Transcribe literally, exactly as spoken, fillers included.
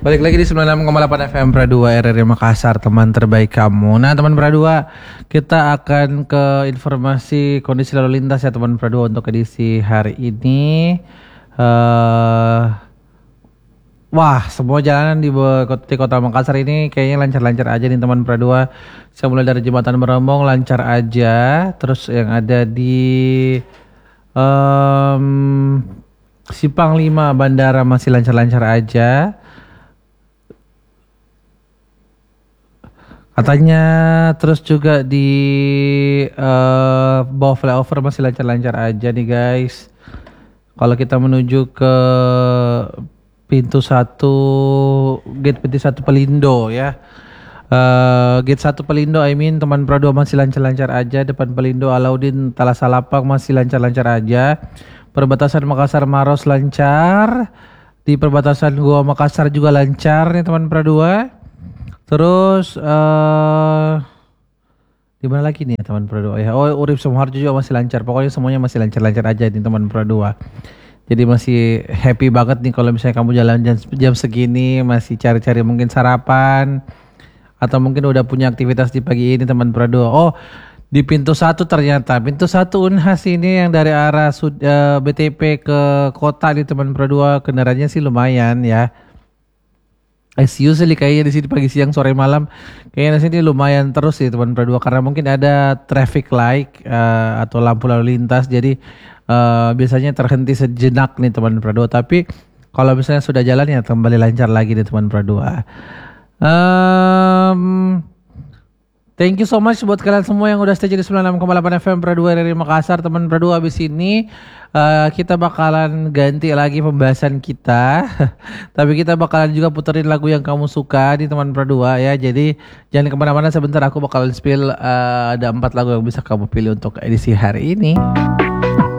Balik lagi di sembilan puluh enam koma delapan F M Pradua R R I Makassar, teman terbaik kamu. Nah teman Pradua, kita akan ke informasi kondisi lalu lintas ya teman Pradua untuk edisi hari ini. uh, Wah, semua jalanan di, di kota Makassar ini kayaknya lancar-lancar aja nih teman Pradua. Saya mulai dari Jembatan Merombong lancar aja. Terus yang ada di um, Simpang lima Bandara masih lancar-lancar aja. Katanya terus juga di uh, bawah flyover masih lancar-lancar aja nih guys. Kalau kita menuju ke pintu satu, gate pintu satu Pelindo ya. Uh, gate satu Pelindo, I mean teman Pradua masih lancar-lancar aja. Depan Pelindo Alauddin Talasalapang masih lancar-lancar aja. Perbatasan Makassar Maros lancar. Di perbatasan Gua Makassar juga lancar nih teman Pradua. Terus uh, di mana lagi nih teman Pradua ya? Oh, Urip Sumoharjo juga masih lancar. Pokoknya semuanya masih lancar-lancar aja nih teman Pradua. Jadi masih happy banget nih kalau misalnya kamu jalan jam, jam segini masih cari-cari mungkin sarapan atau mungkin udah punya aktivitas di pagi ini teman Pradua. Oh, di pintu satu ternyata pintu satu Unhas ini yang dari arah uh, B T P ke kota nih teman Pradua, kendaraannya sih lumayan ya. As usually kayaknya di sini pagi siang sore malam kayaknya di sini lumayan terus sih teman Pradua, karena mungkin ada traffic light uh, atau lampu lalu lintas, jadi uh, biasanya terhenti sejenak nih teman Pradua, tapi kalau misalnya sudah jalan ya kembali lancar lagi nih teman Pradua. Um, Thank you so much buat kalian semua yang udah stay di sembilan puluh enam koma delapan F M Pradua R R I Makassar. Teman Pradua, abis ini uh, kita bakalan ganti lagi pembahasan kita. Tapi kita bakalan juga puterin lagu yang kamu suka di teman Pradua ya. Jadi jangan kemana-mana, sebentar aku bakalan spill uh, ada empat lagu yang bisa kamu pilih untuk edisi hari ini.